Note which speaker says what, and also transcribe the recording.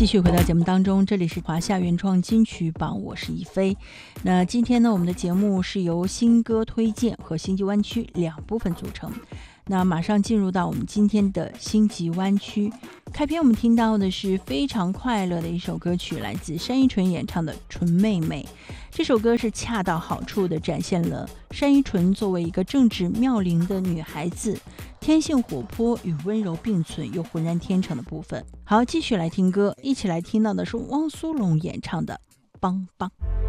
Speaker 1: 继续回到节目当中，这里是华夏原创金曲榜，我是一飞。那今天呢，我们的节目是由新歌推荐和星际湾区两部分组成。那马上进入到我们今天的星际湾区。开篇我们听到的是非常快乐的一首歌曲，来自单依纯演唱的《纯妹妹》。这首歌是恰到好处地展现了单依纯作为一个正直妙龄的女孩子，天性活泼与温柔并存又浑然天成的部分。好，继续来听歌，一起来听到的是汪苏泷演唱的《邦邦》。